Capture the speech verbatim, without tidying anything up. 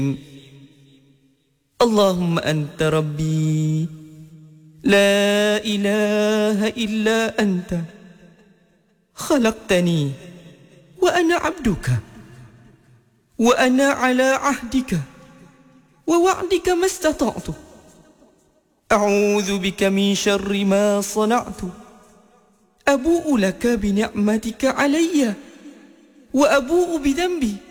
اللهم أنت ربي لا إله إلا أنت خلقتني وأنا عبدك وأنا على عهدك ووعدك ما استطعت أعوذ بك من شر ما صنعت أبوء لك بنعمتك علي وأبوء بذنبي